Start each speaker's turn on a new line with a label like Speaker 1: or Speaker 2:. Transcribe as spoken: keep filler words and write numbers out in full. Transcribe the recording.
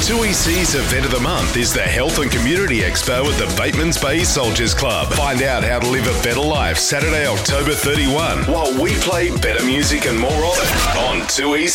Speaker 1: two E C's event of the month is the Health and Community Expo at the Batemans Bay Soldiers Club. Find out how to live a better life Saturday, October thirty-first, while we play better music and more of it on two E C.